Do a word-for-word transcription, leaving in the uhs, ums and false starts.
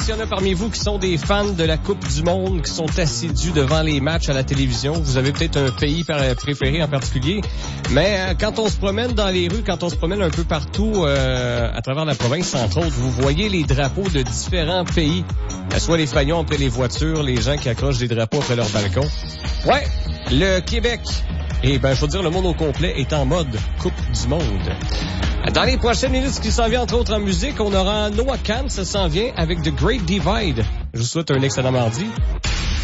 s'il y en a parmi vous qui sont des fans de la Coupe du Monde, qui sont assidus devant les matchs à la télévision, vous avez peut-être un pays préféré en particulier, mais euh, quand on se promène dans les rues, quand on se promène un peu partout euh, à travers la province, entre autres, vous voyez les drapeaux de différents pays, soit les fagnons après les voitures, les gens qui accrochent des drapeaux après leur balcon. Ouais, le Québec, et ben, je veux dire, le monde au complet est en mode Coupe du Monde. Dans les prochaines minutes, ce qui s'en vient, entre autres, en musique, on aura Noah Kahan, ça s'en vient avec The Great Divide. Je vous souhaite un excellent mardi.